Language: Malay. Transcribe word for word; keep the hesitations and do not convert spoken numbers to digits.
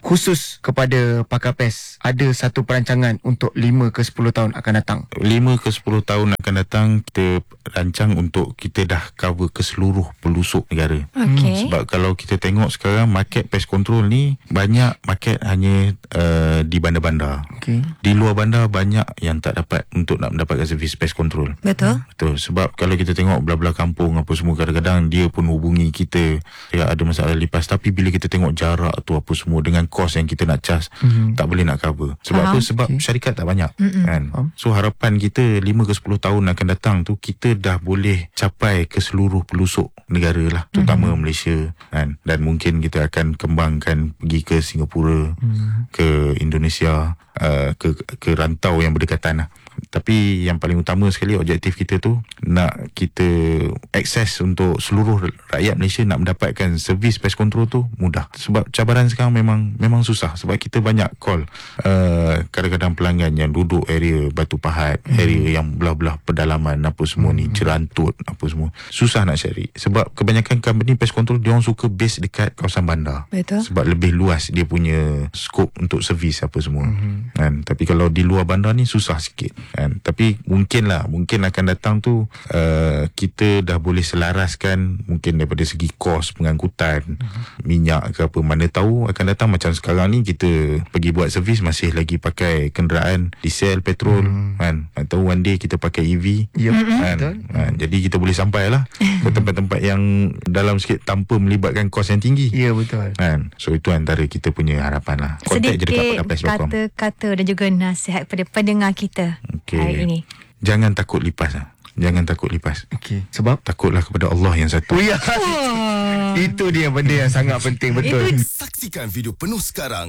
khusus kepada pakar PES, ada satu perancangan untuk lima ke sepuluh tahun akan datang? lima ke sepuluh tahun akan datang, kita rancang untuk kita dah cover ke seluruh pelosok negara. Okay. Sebab kalau kita tengok sekarang market pest control ni, banyak market hanya uh, di bandar-bandar. Okay. Di luar bandar banyak yang tak dapat untuk nak mendapatkan servis pest control. Betul. Betul. Sebab kalau kita tengok belah-belah kampung apa semua, kadang-kadang dia pun hubungi kita, ya ada masalah lipas, tapi bila kita tengok jarak tu apa semua dengan kos yang kita nak charge, mm-hmm. tak boleh nak cover. Sebab Faham. apa? Sebab okay. syarikat tak banyak. Mm-mm. Kan? So harapan kita lima ke sepuluh tahun akan datang tu, kita dah boleh capai ke seluruh pelosok negara lah, terutama mm-hmm. Malaysia kan. Dan mungkin kita akan kembangkan pergi ke Singapura, mm-hmm. ke Indonesia, uh, ke ke rantau yang berdekatan lah. Tapi yang paling utama sekali, objektif kita tu nak kita akses untuk seluruh rakyat Malaysia nak mendapatkan servis pest control tu mudah. Sebab cabaran sekarang memang memang susah. Sebab kita banyak call uh, kadang-kadang pelanggan yang duduk area Batu Pahat, hmm. area yang belah-belah pedalaman apa semua hmm. ni, Cerantut apa semua, susah nak cari. Sebab kebanyakan company pest control dia orang suka base dekat kawasan bandar. Betul. Sebab lebih luas dia punya skop untuk servis apa semua. Hmm. Kan? Tapi kalau di luar bandar ni susah sikit. Kan? Tapi mungkin lah, mungkin akan datang tu uh, kita dah boleh selaraskan mungkin daripada segi kos pengangkutan, uh-huh. minyak ke apa, mana tahu akan datang macam sekarang ni kita pergi buat servis masih lagi pakai kenderaan diesel, petrol, uh-huh. kan, atau one day kita pakai E V, yep. kan? uh, jadi kita boleh sampai lah ke tempat-tempat yang dalam sikit tanpa melibatkan kos yang tinggi. Ya, yeah, betul. Kan? So itu antara kita punya harapan lah. Kontak je dekat pakar pest dot com. Sedikit kata-kata dan juga nasihat kepada pendengar kita okay. hari ini. Jangan takut lipas lah. Jangan takut lipas. Okey. Sebab takutlah kepada Allah yang satu. Oh, ya. Itu dia benda yang sangat penting, betul. Saksikan video penuh sekarang